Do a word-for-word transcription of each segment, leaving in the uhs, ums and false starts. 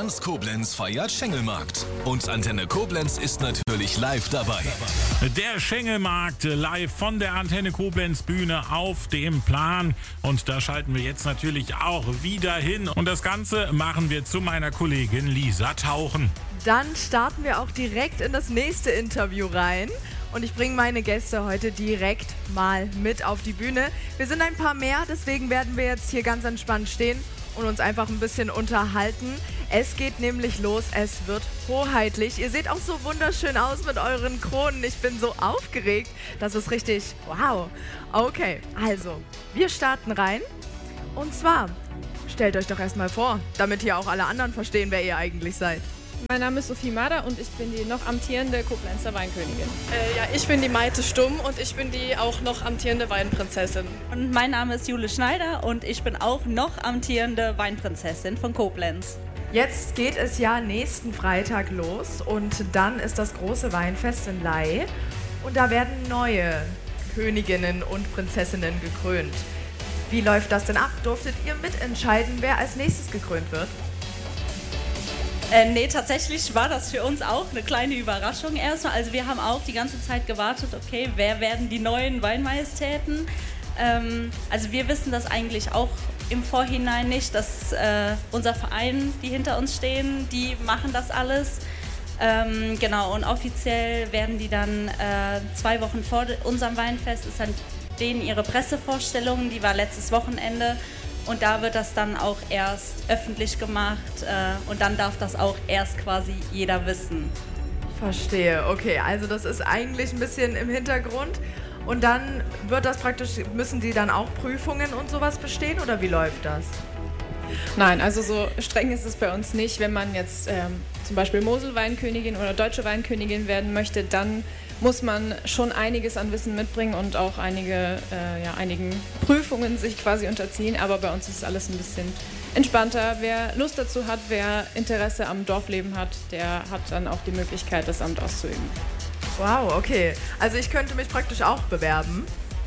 Ganz Koblenz feiert Schengelmarkt. Und Antenne Koblenz ist natürlich live dabei. Der Schengelmarkt live von der Antenne Koblenz Bühne auf dem Plan. Und da schalten wir jetzt natürlich auch wieder hin. Und das Ganze machen wir zu meiner Kollegin Lisa Tauchen. Dann starten wir auch direkt in das nächste Interview rein. Und ich bringe meine Gäste heute direkt mal mit auf die Bühne. Wir sind ein paar mehr, deswegen werden wir jetzt hier ganz entspannt stehen und uns einfach ein bisschen unterhalten. Es geht nämlich los, es wird hoheitlich. Ihr seht auch so wunderschön aus mit euren Kronen. Ich bin so aufgeregt, das ist richtig wow. Okay, also, wir starten rein. Und zwar, stellt euch doch erstmal vor, damit hier auch alle anderen verstehen, wer ihr eigentlich seid. Mein Name ist Sophie Mader und ich bin die noch amtierende Koblenzer Weinkönigin. Äh, ja, ich bin die Maite Stumm und ich bin die auch noch amtierende Weinprinzessin. Und mein Name ist Jule Schneider und ich bin auch noch amtierende Weinprinzessin von Koblenz. Jetzt geht es ja nächsten Freitag los und dann ist das große Weinfest in Ley und da werden neue Königinnen und Prinzessinnen gekrönt. Wie läuft das denn ab? Durftet ihr mitentscheiden, wer als nächstes gekrönt wird? Äh, nee, tatsächlich war das für uns auch eine kleine Überraschung erstmal. Also wir haben auch die ganze Zeit gewartet, okay, wer werden die neuen Weinmajestäten? Ähm, also wir wissen das eigentlich auch im Vorhinein nicht, dass äh, unser Verein, die hinter uns stehen, die machen das alles. Ähm, genau, und offiziell werden die dann äh, zwei Wochen vor unserem Weinfest, ist dann denen ihre Pressevorstellung, die war letztes Wochenende. Und da wird das dann auch erst öffentlich gemacht äh, und dann darf das auch erst quasi jeder wissen. Verstehe, okay, also das ist eigentlich ein bisschen im Hintergrund und dann wird das praktisch, müssen die dann auch Prüfungen und sowas bestehen oder wie läuft das? Nein, also so streng ist es bei uns nicht. Wenn man jetzt ähm, zum Beispiel Mosel-Weinkönigin oder Deutsche Weinkönigin werden möchte, dann muss man schon einiges an Wissen mitbringen und auch einige, äh, ja, einigen Prüfungen sich quasi unterziehen. Aber bei uns ist alles ein bisschen entspannter. Wer Lust dazu hat, wer Interesse am Dorfleben hat, der hat dann auch die Möglichkeit, das Amt auszuüben. Wow, okay. Also ich könnte mich praktisch auch bewerben.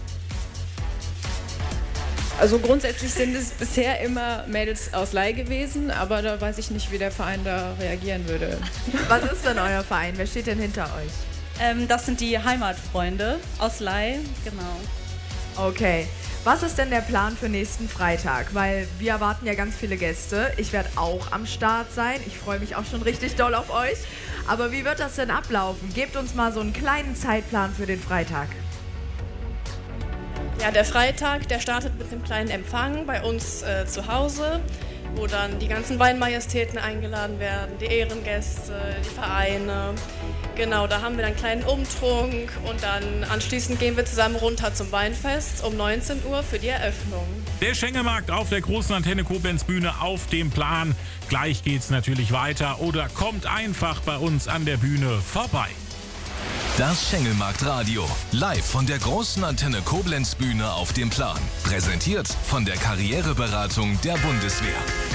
Also grundsätzlich sind es bisher immer Mädels aus Ley gewesen, aber da weiß ich nicht, wie der Verein da reagieren würde. Was ist denn euer Verein? Wer steht denn hinter euch? Ähm, das sind die Heimatfreunde aus Ley, genau. Okay. Was ist denn der Plan für nächsten Freitag? Weil wir erwarten ja ganz viele Gäste. Ich werde auch am Start sein. Ich freue mich auch schon richtig doll auf euch. Aber wie wird das denn ablaufen? Gebt uns mal so einen kleinen Zeitplan für den Freitag. Ja, der Freitag, der startet mit einem kleinen Empfang bei uns äh, zu Hause, wo dann die ganzen Weinmajestäten eingeladen werden, die Ehrengäste, die Vereine. Genau, da haben wir dann einen kleinen Umtrunk und dann anschließend gehen wir zusammen runter zum Weinfest um neunzehn Uhr für die Eröffnung. Der Schengelmarkt auf der großen Antenne Koblenz Bühne auf dem Plan. Gleich geht's natürlich weiter oder kommt einfach bei uns an der Bühne vorbei. Das Schengelmarkt-Radio. Live von der großen Antenne Koblenz Bühne auf dem Plan. Präsentiert von der Karriereberatung der Bundeswehr.